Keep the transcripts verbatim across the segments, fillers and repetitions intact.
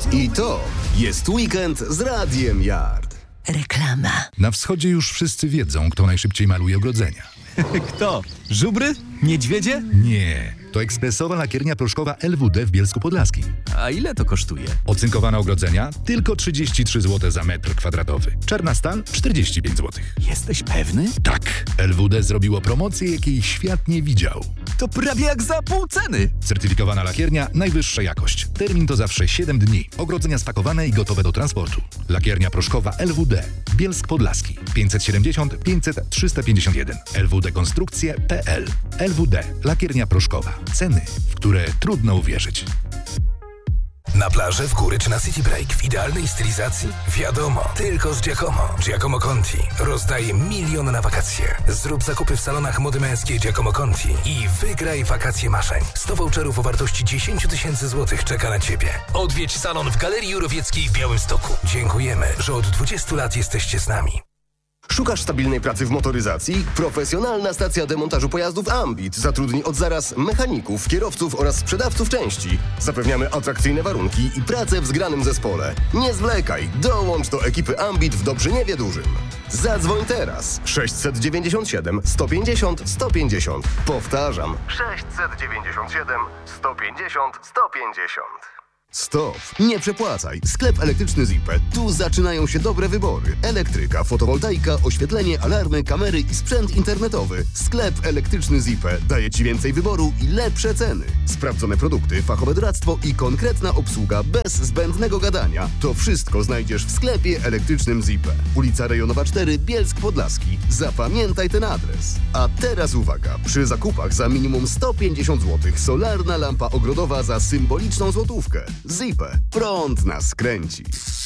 I to jest weekend z Radiem Yard. Reklama. Na wschodzie już wszyscy wiedzą, kto najszybciej maluje ogrodzenia. Kto? Żubry? Niedźwiedzie? Nie, to ekspresowa lakiernia proszkowa L W D w Bielsku Podlaskim. A ile to kosztuje? Ocynkowane ogrodzenia tylko trzydzieści trzy złote za metr kwadratowy. Czarna stal czterdzieści pięć złotych. Jesteś pewny? Tak, L W D zrobiło promocję, jakiej świat nie widział. To prawie jak za pół ceny. Certyfikowana lakiernia, najwyższa jakość. Termin to zawsze siedem dni. Ogrodzenia spakowane i gotowe do transportu. Lakiernia proszkowa L W D. Bielsk Podlaski. pięćset siedemdziesiąt pięćset trzysta pięćdziesiąt jeden. L W D Konstrukcje kropka P L. L W D. Lakiernia proszkowa. Ceny, w które trudno uwierzyć. Na plaży, w góry czy na City Break w idealnej stylizacji? Wiadomo, tylko z Giacomo. Giacomo Conti rozdaje milion na wakacje. Zrób zakupy w salonach mody męskiej Giacomo Conti i wygraj wakacje marzeń. sto voucherów o wartości dziesięć tysięcy złotych czeka na Ciebie. Odwiedź salon w Galerii Jurowieckiej w Białymstoku. Dziękujemy, że od dwudziestu lat jesteście z nami. Szukasz stabilnej pracy w motoryzacji? Profesjonalna stacja demontażu pojazdów Ambit zatrudni od zaraz mechaników, kierowców oraz sprzedawców części. Zapewniamy atrakcyjne warunki i pracę w zgranym zespole. Nie zwlekaj, dołącz do ekipy Ambit w Dobrzyniewie Dużym. Zadzwoń teraz sześćset dziewięćdziesiąt siedem sto pięćdziesiąt sto pięćdziesiąt. Powtarzam sześćset dziewięćdziesiąt siedem sto pięćdziesiąt sto pięćdziesiąt. Stop! Nie przepłacaj! Sklep elektryczny Zipe. Tu zaczynają się dobre wybory. Elektryka, fotowoltaika, oświetlenie, alarmy, kamery i sprzęt internetowy. Sklep elektryczny Zipe daje Ci więcej wyboru i lepsze ceny. Sprawdzone produkty, fachowe doradztwo i konkretna obsługa bez zbędnego gadania. To wszystko znajdziesz w sklepie elektrycznym Zipe. Ulica Rejonowa cztery, Bielsk Podlaski. Zapamiętaj ten adres. A teraz uwaga! Przy zakupach za minimum sto pięćdziesiąt złotych solarna lampa ogrodowa za symboliczną złotówkę. Zipe. Prąd nas kręci.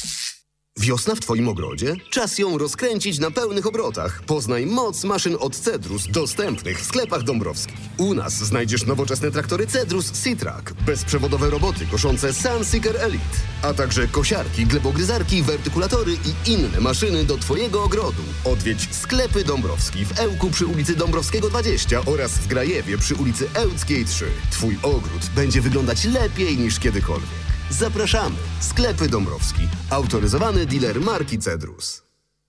Wiosna w Twoim ogrodzie? Czas ją rozkręcić na pełnych obrotach. Poznaj moc maszyn od Cedrus dostępnych w sklepach dąbrowskich. U nas znajdziesz nowoczesne traktory Cedrus Sea-Track, bezprzewodowe roboty koszące Sunseeker Elite, a także kosiarki, glebogryzarki, wertykulatory i inne maszyny do Twojego ogrodu. Odwiedź sklepy Dąbrowski w Ełku przy ulicy Dąbrowskiego dwadzieścia oraz w Grajewie przy ulicy Ełckiej trzy. Twój ogród będzie wyglądać lepiej niż kiedykolwiek. Zapraszamy. Sklepy Dąbrowski. Autoryzowany dealer marki Cedrus.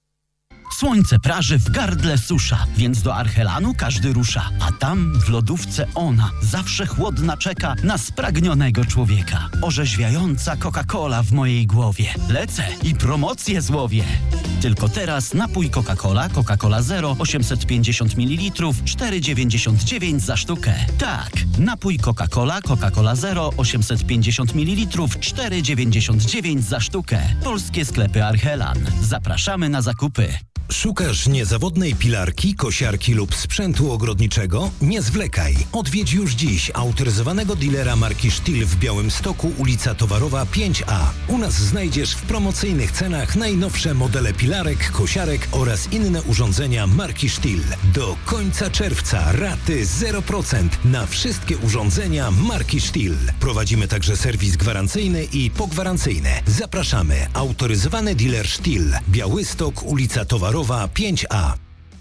Słońce praży, w gardle susza, więc do Arhelanu każdy rusza. A tam w lodówce ona, zawsze chłodna, czeka na spragnionego człowieka. Orzeźwiająca Coca-Cola w mojej głowie. Lecę i promocję złowię. Tylko teraz napój Coca-Cola, Coca-Cola Zero, osiemset pięćdziesiąt mililitrów, cztery dziewięćdziesiąt dziewięć za sztukę. Tak, napój Coca-Cola, Coca-Cola Zero, osiemset pięćdziesiąt mililitrów, cztery dziewięćdziesiąt dziewięć za sztukę. Polskie sklepy Arhelan. Zapraszamy na zakupy. Szukasz niezawodnej pilarki, kosiarki lub sprzętu ogrodniczego? Nie zwlekaj. Odwiedź już dziś autoryzowanego dealera marki Stihl w Białymstoku, ulica Towarowa pięć A. U nas znajdziesz w promocyjnych cenach najnowsze modele pilarek, kosiarek oraz inne urządzenia marki Stihl. Do końca czerwca raty zero procent na wszystkie urządzenia marki Stihl. Prowadzimy także serwis gwarancyjny i pogwarancyjny. Zapraszamy. Autoryzowany dealer Stihl. Białystok, ulica Towarowa pięć A.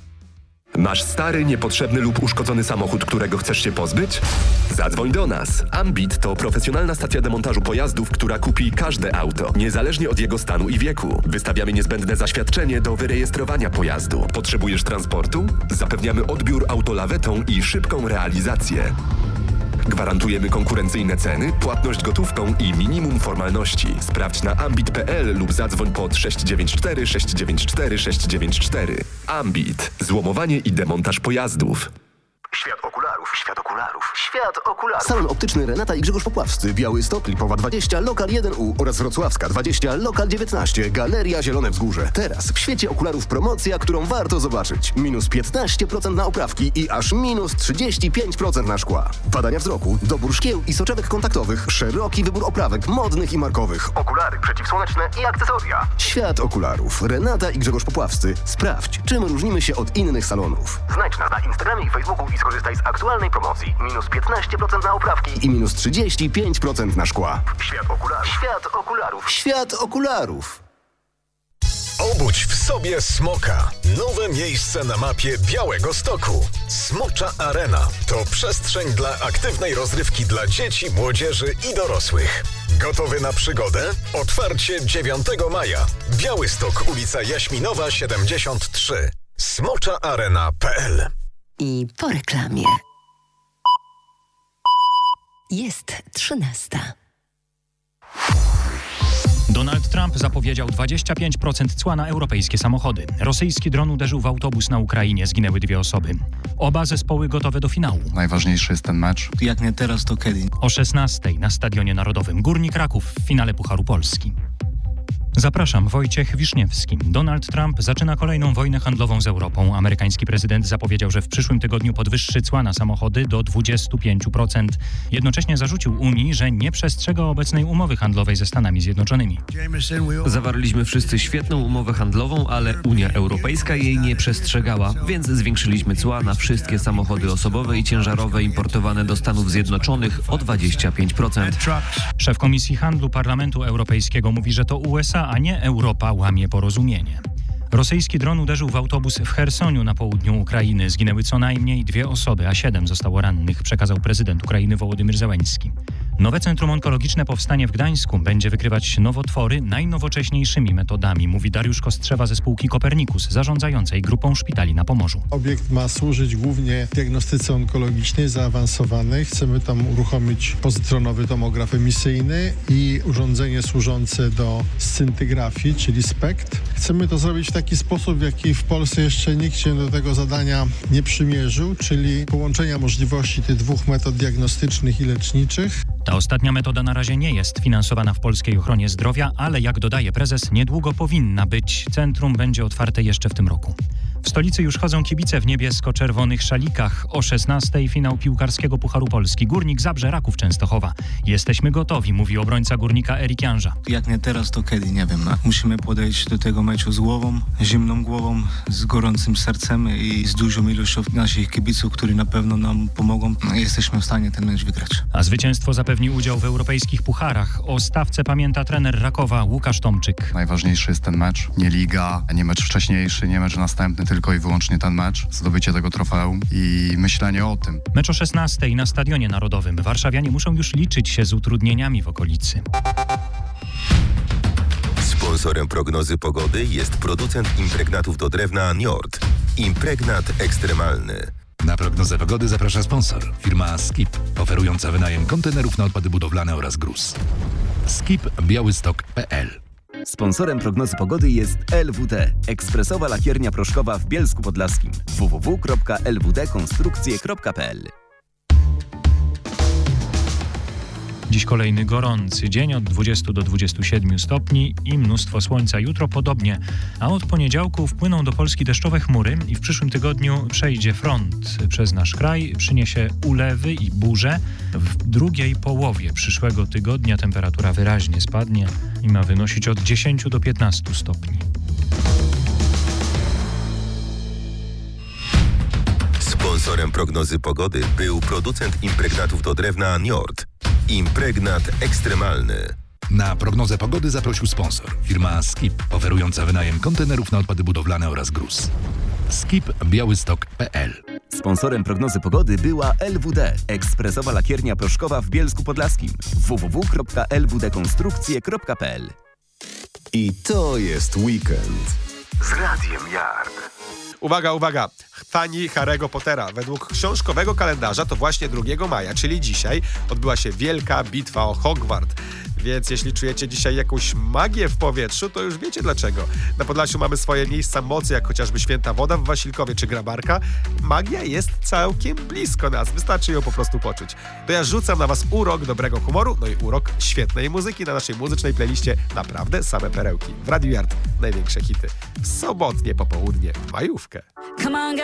Masz stary, niepotrzebny lub uszkodzony samochód, którego chcesz się pozbyć? Zadzwoń do nas. Ambit to profesjonalna stacja demontażu pojazdów, która kupi każde auto, niezależnie od jego stanu i wieku. Wystawiamy niezbędne zaświadczenie do wyrejestrowania pojazdu. Potrzebujesz transportu? Zapewniamy odbiór autolawetą i szybką realizację. Gwarantujemy konkurencyjne ceny, płatność gotówką i minimum formalności. Sprawdź na ambit kropka p l lub zadzwoń pod sześć dziewięć cztery sześć dziewięć cztery sześć dziewięć cztery. Ambit. Złomowanie i demontaż pojazdów. Świat okularów, świat okularów, świat okularów. Salon optyczny Renata i Grzegorz Popławscy, Białystok, Lipowa dwadzieścia, Lokal jeden U oraz Wrocławska dwadzieścia, Lokal dziewiętnaście, Galeria Zielone Wzgórze. Teraz w świecie okularów promocja, którą warto zobaczyć. Minus piętnaście procent na oprawki i aż minus trzydzieści pięć procent na szkła. Badania wzroku, dobór szkieł i soczewek kontaktowych, szeroki wybór oprawek modnych i markowych, okulary przeciwsłoneczne i akcesoria. Świat okularów. Renata i Grzegorz Popławscy. Sprawdź, czym różnimy się od innych salonów. Znajdź nas na Instagramie i Facebooku i skorzystaj z aktualnej promocji. Minus piętnaście procent na oprawki i minus trzydzieści pięć procent na szkła. Świat okularów. Świat okularów. Świat okularów. Obudź w sobie smoka. Nowe miejsce na mapie Białegostoku. Smocza Arena to przestrzeń dla aktywnej rozrywki dla dzieci, młodzieży i dorosłych. Gotowy na przygodę? Otwarcie dziewiątego maja. Białystok, ulica Jaśminowa siedemdziesiąt trzy. smocza arena kropka p l. I po reklamie. Jest trzynasta. Donald Trump zapowiedział dwadzieścia pięć procent cła na europejskie samochody. Rosyjski dron uderzył w autobus na Ukrainie, zginęły dwie osoby. Oba zespoły gotowe do finału. Najważniejszy jest ten mecz. Jak nie teraz, to kiedy? O szesnastej na Stadionie Narodowym Górnik Raków w finale Pucharu Polski. Zapraszam, Wojciech Wiszniewski. Donald Trump zaczyna kolejną wojnę handlową z Europą. Amerykański prezydent zapowiedział, że w przyszłym tygodniu podwyższy cła na samochody do dwadzieścia pięć procent. Jednocześnie zarzucił Unii, że nie przestrzega obecnej umowy handlowej ze Stanami Zjednoczonymi. Zawarliśmy wszyscy świetną umowę handlową, ale Unia Europejska jej nie przestrzegała, więc zwiększyliśmy cła na wszystkie samochody osobowe i ciężarowe importowane do Stanów Zjednoczonych o dwadzieścia pięć procent. Szef Komisji Handlu Parlamentu Europejskiego mówi, że to U S A, a nie Europa łamie porozumienie. Rosyjski dron uderzył w autobus w Chersoniu na południu Ukrainy. Zginęły co najmniej dwie osoby, a siedem zostało rannych, przekazał prezydent Ukrainy Wołodymyr Zełenski. Nowe Centrum Onkologiczne powstanie w Gdańsku. Będzie wykrywać nowotwory najnowocześniejszymi metodami, mówi Dariusz Kostrzewa ze spółki Kopernikus, zarządzającej grupą szpitali na Pomorzu. Obiekt ma służyć głównie diagnostyce onkologicznej zaawansowanej. Chcemy tam uruchomić pozytronowy tomograf emisyjny i urządzenie służące do scyntygrafii, czyli SPECT. Chcemy to zrobić w taki sposób, w jaki w Polsce jeszcze nikt się do tego zadania nie przymierzył, czyli połączenia możliwości tych dwóch metod diagnostycznych i leczniczych. Ta ostatnia metoda na razie nie jest finansowana w polskiej ochronie zdrowia, ale jak dodaje prezes, niedługo powinna być. Centrum będzie otwarte jeszcze w tym roku. W stolicy już chodzą kibice w niebiesko-czerwonych szalikach. O szesnastej finał piłkarskiego Pucharu Polski. Górnik Zabrze, Raków Częstochowa. Jesteśmy gotowi, mówi obrońca Górnika Erik Janża. Jak nie teraz, to kiedy? Nie wiem. Musimy podejść do tego meczu z głową, zimną głową, z gorącym sercem i z dużą ilością naszych kibiców, którzy na pewno nam pomogą. Jesteśmy w stanie ten mecz wygrać. A zwycięstwo zapewni udział w europejskich pucharach. O stawce pamięta trener Rakowa Łukasz Tomczyk. Najważniejszy jest ten mecz. Nie liga, nie mecz wcześniejszy, nie mecz następny, tylko i wyłącznie ten mecz, zdobycie tego trofeum i myślenie o tym. Mecz o szesnastej na Stadionie Narodowym. Warszawianie muszą już liczyć się z utrudnieniami w okolicy. Sponsorem prognozy pogody jest producent impregnatów do drewna Njord. Impregnat ekstremalny. Na prognozę pogody zaprasza sponsor, firma Skip, oferująca wynajem kontenerów na odpady budowlane oraz gruz. skip białystok kropka p l. Sponsorem prognozy pogody jest L W D, ekspresowa lakiernia proszkowa w Bielsku Podlaskim. w w w kropka l w d konstrukcje kropka p l. Dziś kolejny gorący dzień od dwudziestu do dwudziestu siedmiu stopni i mnóstwo słońca. Jutro podobnie, a od poniedziałku wpłyną do Polski deszczowe chmury i w przyszłym tygodniu przejdzie front przez nasz kraj, przyniesie ulewy i burze. W drugiej połowie przyszłego tygodnia temperatura wyraźnie spadnie i ma wynosić od dziesięciu do piętnastu stopni. Sponsorem prognozy pogody był producent impregnatów do drewna Njord. Impregnat ekstremalny. Na prognozę pogody zaprosił sponsor, firma Skip, oferująca wynajem kontenerów na odpady budowlane oraz gruz. skip białystok kropka p l. Sponsorem prognozy pogody była L W D, ekspresowa lakiernia proszkowa w Bielsku Podlaskim. w w w kropka l w d konstrukcje kropka p l. I to jest weekend Z Radiem Yard. Uwaga, uwaga! Fani Harry'ego Pottera. Według książkowego kalendarza to właśnie drugiego maja, czyli dzisiaj, odbyła się wielka bitwa o Hogwart. Więc jeśli czujecie dzisiaj jakąś magię w powietrzu, to już wiecie dlaczego. Na Podlasiu mamy swoje miejsca mocy, jak chociażby Święta Woda w Wasilkowie czy Grabarka. Magia jest całkiem blisko nas, wystarczy ją po prostu poczuć. To ja rzucam na was urok dobrego humoru, no i urok świetnej muzyki na naszej muzycznej playliście. Naprawdę same perełki. W Radiu Yard największe hity. W sobotnie popołudnie, majówkę.